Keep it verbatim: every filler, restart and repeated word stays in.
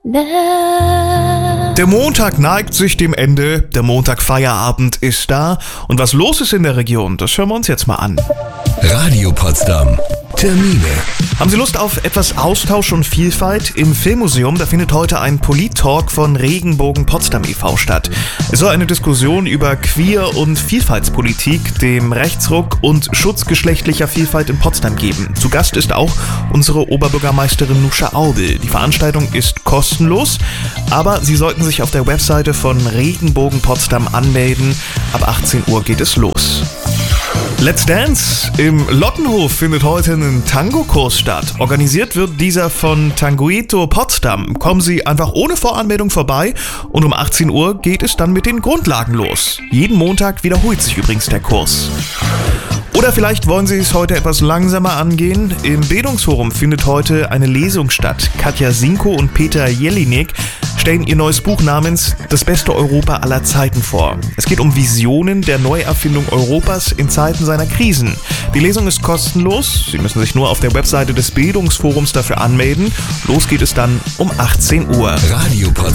Der Montag neigt sich dem Ende, der Montagfeierabend ist da und was los ist in der Region, das hören wir uns jetzt mal an. Radio Potsdam. Termine. Haben Sie Lust auf etwas Austausch und Vielfalt? Im Filmmuseum, da findet heute ein Polit-Talk von Regenbogen Potsdam e V statt. Es soll eine Diskussion über Queer- und Vielfaltspolitik, dem Rechtsruck und Schutz geschlechtlicher Vielfalt in Potsdam geben. Zu Gast ist auch unsere Oberbürgermeisterin Nuscha Aubel. Die Veranstaltung ist kostenlos, aber Sie sollten sich auf der Webseite von Regenbogen Potsdam anmelden. Ab achtzehn Uhr geht es los. Let's Dance. Im Lottenhof findet heute ein Tango-Kurs statt. Organisiert wird dieser von Tanguito Potsdam. Kommen Sie einfach ohne Voranmeldung vorbei und um achtzehn Uhr geht es dann mit den Grundlagen los. Jeden Montag wiederholt sich übrigens der Kurs. Oder vielleicht wollen Sie es heute etwas langsamer angehen. Im Bildungsforum findet heute eine Lesung statt. Katja Sinko und Peter Jelinek stellen ihr neues Buch namens Das beste Europa aller Zeiten vor. Es geht um Visionen der Neuerfindung Europas in Zeiten seiner Krisen. Die Lesung ist kostenlos. Sie müssen sich nur auf der Webseite des Bildungsforums dafür anmelden. Los geht es dann um achtzehn Uhr. Radio Potsdam.